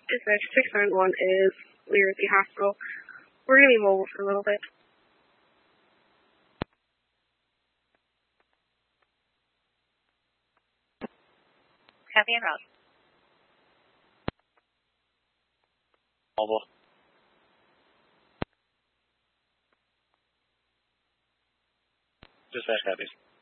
Dispatch 691 is Lyric Hospital. We're going to be mobile for a little bit. Copy and route. Mobile. Dispatch copies.